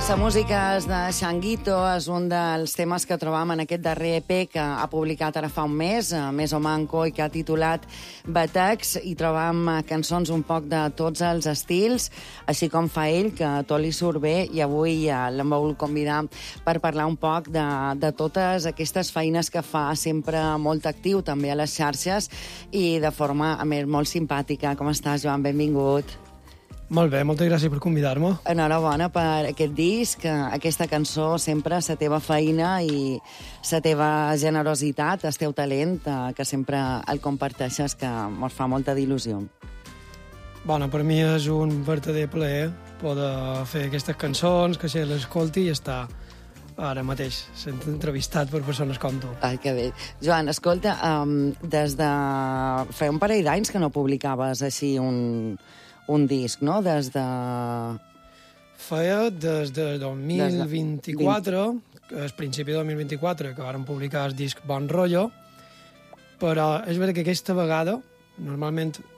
La música és de Changuito, és un dels temes que trobam en aquest darrer EP que ha publicat ara fa un mes, Més o Manco, i que ha titulat Batecs, i trobam cançons un poc de tots els estils, així com fa ell, que tot li surt bé, i avui l'hem volgut convidar per parlar un poc de totes aquestes feines que fa, sempre molt actiu també a les xarxes i de forma, a més, molt simpàtica. Com estàs, Joan? Benvingut. Molt bé, moltes gràcies per convidar-me. Enhorabona per aquest disc, aquesta cançó, sempre la teva feina i la teva generositat, el teu talent, que sempre el comparteixes, que ens fa molta d'il·lusió. Bueno, per mi és un verdader plaer poder fer aquestes cançons, que se l'escolti i estar ara mateix sent entrevistat per persones com tu. Ai, que bé. Joan, escolta, des de... Fa un parell d'anys que no publicaves així un disc, no? Feia des de 2024, al principi de 2024, que vàrem publicar el disc Bon Rollo, però és veritat que aquesta vegada, normalment